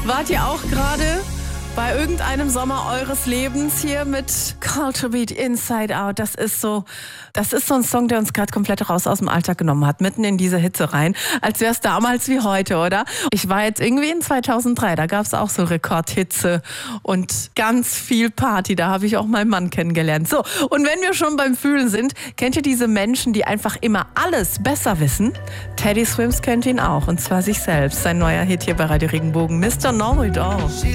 Wart ihr auch gerade bei irgendeinem Sommer eures Lebens hier mit Culture Beat Inside Out? Das ist so ein Song, der uns gerade komplett raus aus dem Alltag genommen hat, mitten in diese Hitze rein, als wäre es damals wie heute, oder? Ich war jetzt irgendwie in 2003, da gab es auch so Rekordhitze und ganz viel Party, da habe ich auch meinen Mann kennengelernt. So, und wenn wir schon beim Fühlen sind, kennt ihr diese Menschen, die einfach immer alles besser wissen? Teddy Swims kennt ihn auch, und zwar sich selbst. Sein neuer Hit hier bei Radio Regenbogen, Mr. Know It All.